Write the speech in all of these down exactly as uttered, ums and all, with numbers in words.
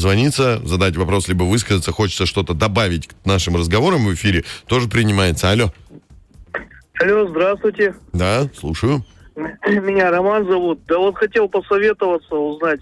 дозвониться, задать вопрос, либо высказаться, хочется что-то добавить к нашим разговорам в эфире, тоже принимается. Алло. Алло, здравствуйте. Да, слушаю. Меня Роман зовут. Да вот хотел посоветоваться, узнать.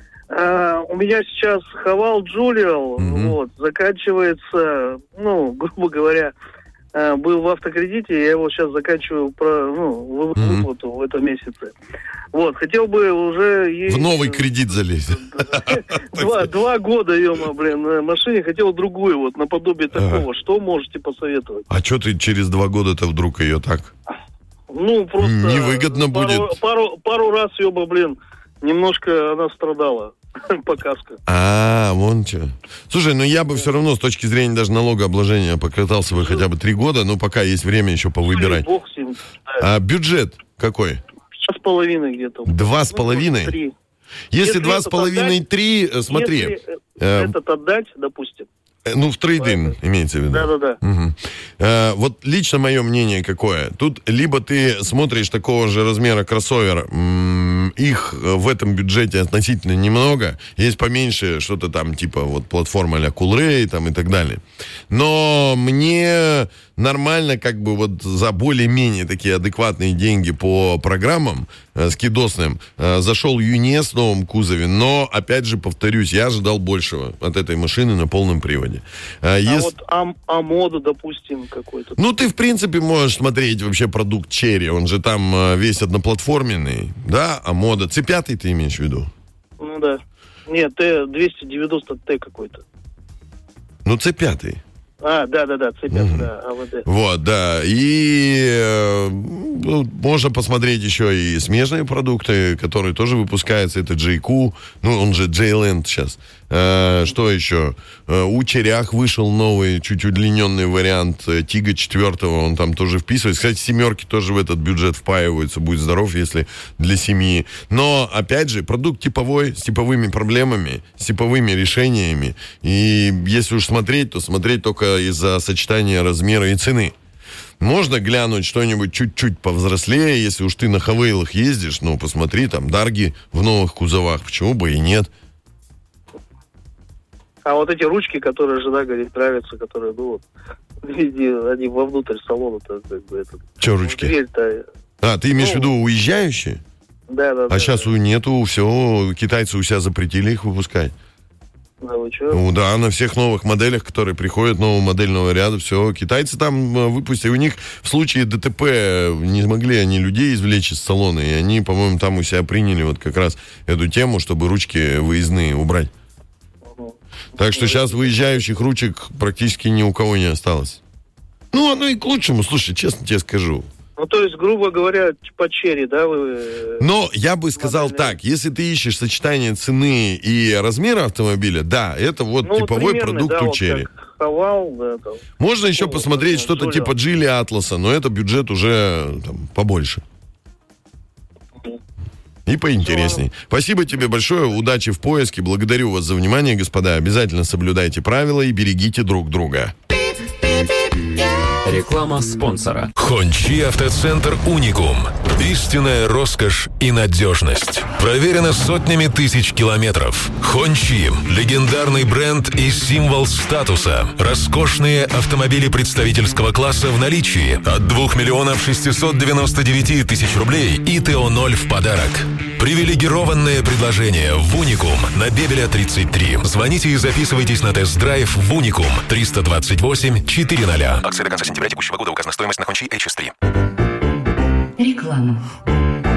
А, у меня сейчас Хавал Джулиал, угу. вот, заканчивается, ну, грубо говоря, а, был в автокредите, я его сейчас заканчиваю про, ну, выплату угу. в этом месяце. Вот, хотел бы уже... Есть... В новый кредит залезть. Два, два года, ё-мо, блин, на машине, хотел другую, вот, наподобие такого. Что можете посоветовать? А что ты через два года-то вдруг ее так? Ну, просто... Невыгодно пару, будет. Пару, пару раз, ёба, блин, немножко она страдала. Показка. А, вон что. Слушай, ну я бы все равно с точки зрения даже налогообложения покатался бы хотя бы три года, но пока есть время еще повыбирать. Бог с ним. А бюджет какой? Два с половиной где-то. Два с половиной? Три. Если, если два с половиной, три, смотри. Если э, этот отдать, допустим. Ну, в трейд-ин имеется в виду. Да-да-да. Угу. Э, вот лично мое мнение какое. Тут либо ты смотришь такого же размера кроссовер, м- их в этом бюджете относительно немного, есть поменьше что-то там, типа вот платформа а-ля Coolray там и так далее. Но мне нормально как бы вот за более-менее такие адекватные деньги по программам э, скидосным э, зашел Юне в новом кузове, но, опять же, повторюсь, я ожидал большего от этой машины на полном приводе. А, а есть... вот ам- Амода, допустим, какой-то. Ну, ты, в принципе, можешь смотреть вообще продукт Черри, он же там э, весь одноплатформенный, да, Амода. Си пять ты имеешь в виду? Ну, да. Нет, Т двести девяносто Т какой-то. Ну, Си пять. А, да-да-да, Си пять, угу. да, АВД. Вот, да, и э, ну, можно посмотреть еще и смежные продукты, которые тоже выпускаются, это джей кью, ну, он же J-Land сейчас. Э, что еще? Э, у Черях вышел новый, чуть удлиненный вариант э, Тига четвертого, он там тоже вписывается. Кстати, семерки тоже в этот бюджет впаиваются, будь здоров, если для семьи. Но, опять же, продукт типовой, с типовыми проблемами, с типовыми решениями, и если уж смотреть, то смотреть только из-за сочетания размера и цены. Можно глянуть что-нибудь чуть-чуть повзрослее, если уж ты на Хавейлах ездишь, ну, посмотри, там, Дарги в новых кузовах, почему бы и нет. А вот эти ручки, которые жена говорит, нравятся, которые, ну, вот, они вовнутрь салона-то, как бы, это... Че ручки? Дверь-то... А, ты имеешь ну, в виду уезжающие? Да, да, а да. сейчас да. нету, все, китайцы у себя запретили их выпускать. Да, вы что? Ну да, на всех новых моделях, которые приходят, нового модельного ряда, все. Китайцы там выпустили. У них в случае ДТП не смогли они людей извлечь из салона, и они, по-моему, там у себя приняли вот как раз эту тему, чтобы ручки выездные убрать. Угу. Так что сейчас выезжающих ручек практически ни у кого не осталось. Ну, оно и к лучшему, слушай, честно тебе скажу. Ну, то есть, грубо говоря, типа черри, да? Вы... Но я бы сказал так, если ты ищешь сочетание цены и размера автомобиля, да, это вот ну, типовой продукт да, у черри. Вот Хавал, да, там. Можно еще ну, посмотреть вот, что-то Джулио. Типа Джили Атласа, но это бюджет уже там, побольше. И поинтересней. Все. Спасибо тебе большое, удачи в поиске, благодарю вас за внимание, господа. Обязательно соблюдайте правила и берегите друг друга. Реклама спонсора. Хончи Автоцентр Уникум. Истинная роскошь и надежность. Проверено сотнями тысяч километров. Хончи – легендарный бренд и символ статуса. Роскошные автомобили представительского класса в наличии. От двух миллионов шестисот девяноста девяти тысяч рублей и ТО ноль в подарок. Привилегированное предложение в Уникум на Бебеля тридцать три. Звоните и записывайтесь на тест-драйв в Уникум триста двадцать восемь четыреста. Акция до конца сентября текущего года. Указана стоимость на Хончи эйч эс три. Реклама.